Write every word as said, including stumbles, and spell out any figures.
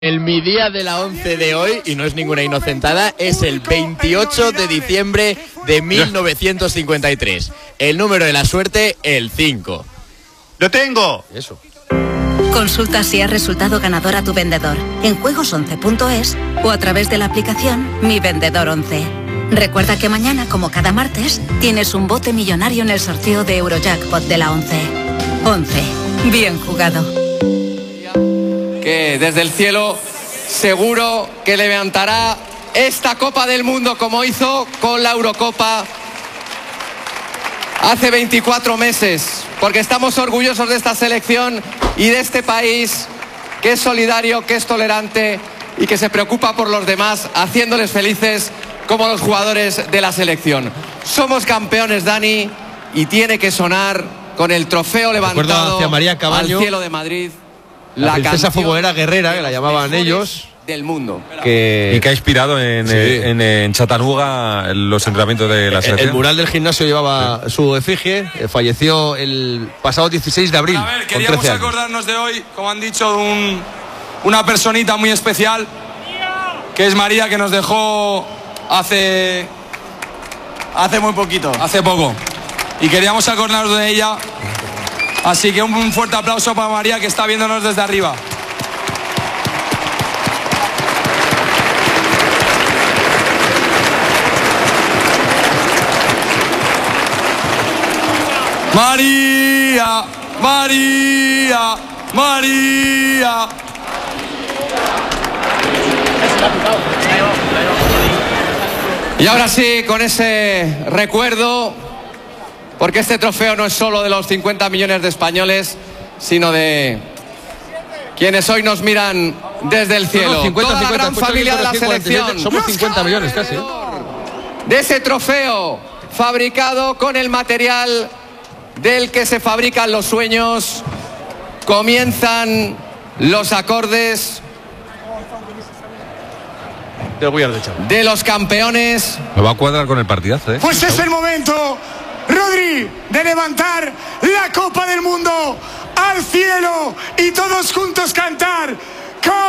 El mi día de la once de hoy, y no es ninguna inocentada, es el veintiocho de diciembre de mil novecientos cincuenta y tres. El número de la suerte, el cinco. ¡Lo tengo! Eso. Consulta si has resultado ganador a tu vendedor en juegos once punto es o a través de la aplicación Mi Vendedor once. Recuerda que mañana, como cada martes, tienes un bote millonario en el sorteo de Eurojackpot de la once. once. Bien jugado. Que desde el cielo seguro que levantará esta Copa del Mundo como hizo con la Eurocopa hace veinticuatro meses, porque estamos orgullosos de esta selección y de este país que es solidario, que es tolerante y que se preocupa por los demás, haciéndoles felices como los jugadores de la selección. Somos campeones, Dani, y tiene que sonar con el trofeo levantado hacia María Cabaño, al cielo de Madrid. La, la princesa futbolera guerrera, que la llamaban ellos, del mundo. Que... Y que ha inspirado en, sí. en, en Chattanooga los entrenamientos de la selección. El, el mural del gimnasio llevaba sí. su efigie. Falleció el pasado dieciséis de abril. A ver, queríamos acordarnos de hoy, como han dicho, de un, una personita muy especial, que es María, que nos dejó hace... Hace muy poquito. Hace poco. Y queríamos acordarnos de ella. Así que un fuerte aplauso para María, que está viéndonos desde arriba. María, María, María. Y ahora sí, con ese recuerdo, porque este trofeo no es solo de los cincuenta millones de españoles, sino de quienes hoy nos miran desde el cielo. No, no, cincuenta, Toda cincuenta, la gran familia de la selección. Somos cincuenta millones casi. De ese trofeo fabricado con el material del que se fabrican los sueños, comienzan los acordes de los campeones. Me va a cuadrar con el partidazo, ¿eh? Pues es el momento, Rodri, de levantar la Copa del Mundo al cielo y todos juntos cantar.